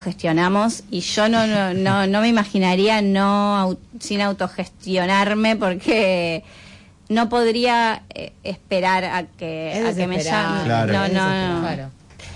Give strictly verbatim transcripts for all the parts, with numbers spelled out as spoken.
gestionamos y yo no no no, no me imaginaría no au, sin autogestionarme porque no podría eh, esperar a que a que me llamen. Claro. No, no, no. Claro.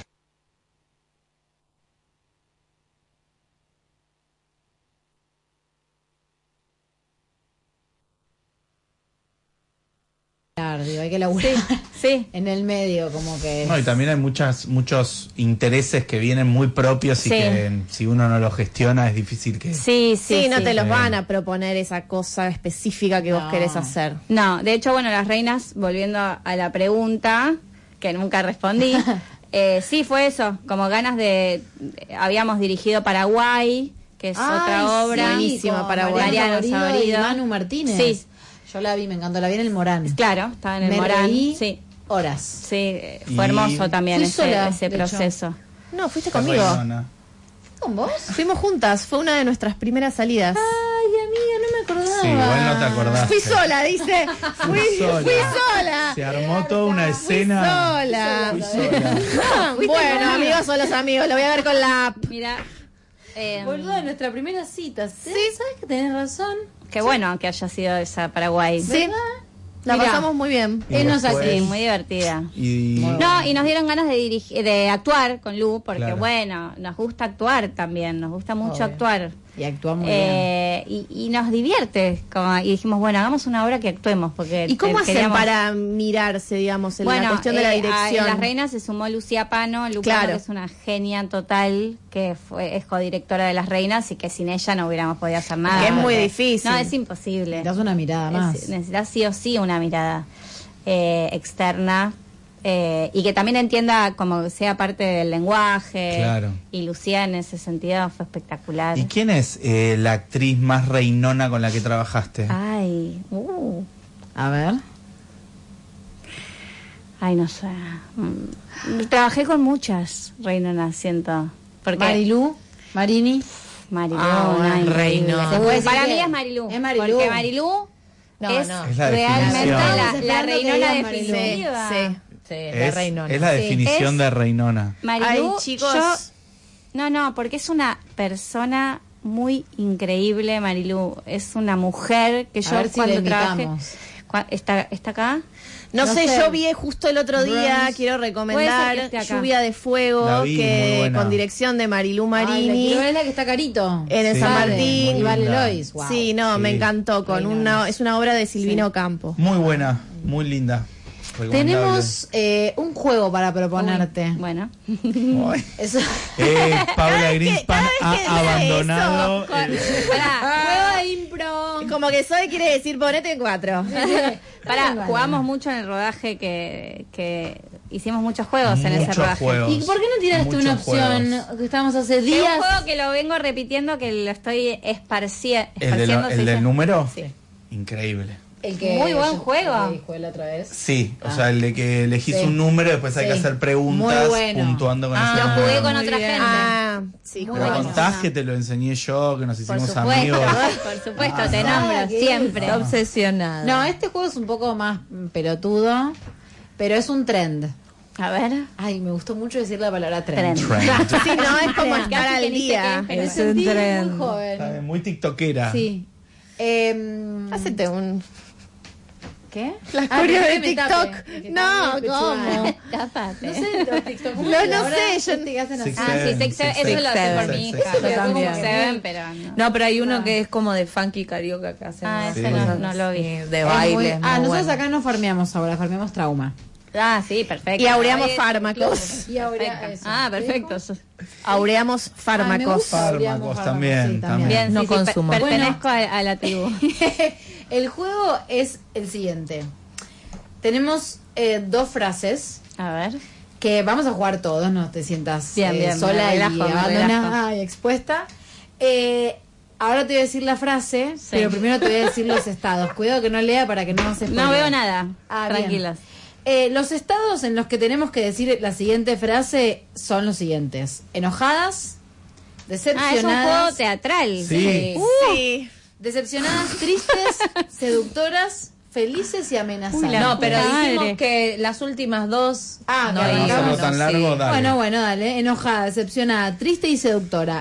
Digo, hay que laburar sí, sí. en el medio, como que... No, y también hay muchas muchos intereses que vienen muy propios y sí. que si uno no los gestiona es difícil que... Sí, sí, Sí, no sí. te los Sí. van a proponer esa cosa específica que No. vos querés hacer. No, de hecho, bueno, las reinas, volviendo a la pregunta, que nunca respondí, eh, sí fue eso, como ganas de... Habíamos dirigido Paraguay, que es Ay, otra obra. sí, buenísima, Paraguay. Mariano Saborido Saborido. y Manu Martínez. Sí. Yo la vi, me encantó, la vi en el Morán. Claro, estaba en el Me Morán. reí Sí, horas. sí, eh, fue Y- hermoso también Fui ese, sola, ese de proceso. No, fuiste Esta conmigo. Reynona. ¿Con vos? Fuimos juntas, fue una de nuestras primeras salidas. Ay, amiga, no me acordaba. Sí, igual no te acordaste. Fui sola, dice. Fui, sola. fui sola. Se armó toda una Fui escena. sola. Fui sola. Bueno, amigos son los amigos, lo voy a ver con la app. Mira, eh, Boluda, nuestra primera cita. ¿Sí? ¿Sabes que tenés razón? qué bueno que haya sido esa Paraguay. Sí, la Mirá. pasamos muy bien. Y Él nos después- Sí, muy divertida. Y No, y nos dieron ganas de dirigir, de actuar con Lu, porque Claro. bueno, nos gusta actuar también, nos gusta mucho Obvio. actuar. Y actúa muy Eh, y, y nos divierte, como, y dijimos, bueno, hagamos una obra que actuemos, porque bien. ¿Y cómo te- hacen queríamos- para mirarse, digamos, en bueno, la cuestión de la eh, a- dirección? en Las Reinas se sumó Lucía Pano, Lu Claro. Pano, que es una genia total, que fue, es codirectora de Las Reinas y que sin ella no hubiéramos podido hacer nada. Que es muy porque- difícil. No, es imposible. Necesitas una mirada más. Es- necesitas sí o sí una mirada eh, externa eh, y que también entienda como sea parte del lenguaje. Claro. Y Lucía en ese sentido fue espectacular. ¿Y quién es eh, la actriz más reinona con la que trabajaste? Ay, uh, A ver. ay, no sé. Mm, Trabajé con muchas reinonas, siento. Porque Marilú, Marini. Marilú, Ah, una bueno, increíble. reino. Se puede decir Para que mí es Marilú. es Marilú. Porque Marilú No, es, no. Es la realmente definición. la, Estábamos la esperando que reinona digas Marilú. definitiva. Sí. Sí, la Es, reinona. es la Sí. definición Es- de reinona. Marilú, Ay, chicos. yo... No, no, porque es una persona muy increíble, Marilú. Es una mujer que A yo ver si cuando la trabajé... imitamos. Cua- ¿Está, ¿Está acá? No, No sé, sé. yo vi justo el otro día, Bronze. quiero Puede recomendar ser que esté acá. Lluvia de Fuego, La vi, muy que buena. con dirección de Marilú Ay, Marini. la quiero ver, la que está carito. En el Sí, San muy Martín. Y Vale linda. Lois. Wow. Sí, no, Sí. me encantó. Con Reinonas. una, es una obra de Silvino Campo. Muy buena, muy linda. Recomendable. Tenemos eh, un juego para proponerte. Bueno. Ay. Eso- Eh, Paula Greenspan cada vez que ha dice abandonado. eso, el- Pará, Juego de impro. Como que soy quiere decir ponete en cuatro. pará, jugamos mucho en el rodaje que, que hicimos muchos juegos en ese Muchos rodaje. juegos. ¿Y por qué no tiraste Muchos una opción juegos. que estábamos hace Es días? un juego que lo vengo repitiendo, que lo estoy esparci- ¿El, de lo- esparciendo. el ¿se del dice? número? Sí. Increíble. El Muy buen juego. el que dijo él otra vez. Sí, o sea, el de que elegís Sí. un número y después hay que Sí. hacer preguntas Muy bueno. puntuando con Ah, ese lo número. jugué con Muy otra bien. gente. Ah, sí, Muy Pero bueno. contás que te lo enseñé yo, que nos Por hicimos supuesto, amigos. por supuesto, te Ah, nombro qué siempre. Está obsesionada. No, este juego es un poco más mm, pelotudo, pero es un trend. A ver. Ay, me gustó mucho decir la palabra trend. Trend. Trend. Sí, no, es como Casi estar que al ni sé día. qué es, Es pero- un Sentí tren. muy joven. Está bien, muy tiktokera. Sí. Eh, Hacete un... ¿Qué? Las Ah, curios que de me TikTok. tape, que No, está bien ¿cómo? Tápate. No sé, los TikTok. No, no sé, yo- que hacen así. Six Ah, sí, Seven, Six Seven, Six eso lo hace Seven. por mi Six hija. Seven. Yo también. Six Seven, pero no. No, pero hay uno que es como de funky carioca que hacen. Ah, unas ese no- cosas no lo vi. así, De Es baile. muy- es ah, muy nosotros bueno. acá no farmeamos ahora, farmeamos trauma. Ah, sí, perfecto. Y aureamos Ahí- fármacos. Y ahora Perfecto. eso. Ah, perfecto. Aureamos fármacos. gusta. Fármacos también, también. Bien, No sí, sí, per- consumo. pertenezco a, a la tribu. El juego es el siguiente. Tenemos eh, dos frases A ver. que vamos a jugar todos, no te sientas Bien, eh, bien, me sola y relajo, me abandonada y expuesta. Eh, ahora te voy a decir la frase, Sí. pero primero te voy a decir los estados. Cuidado que no lea para que no se No spoilee. veo nada. Ah, bien. Tranquilos. Eh, los estados en los que tenemos que decir la siguiente frase son los siguientes: enojadas, Ah, decepcionadas, es un juego teatral. Sí. sí, decepcionadas, tristes, seductoras, felices y amenazadas. Uy, la No, pero puta dijimos madre. que las últimas dos. Ah, no, que Vamos a arrancamos. hacerlo tan largo, sí. dale. Bueno, bueno, dale. Enojada, decepcionada, triste y seductora.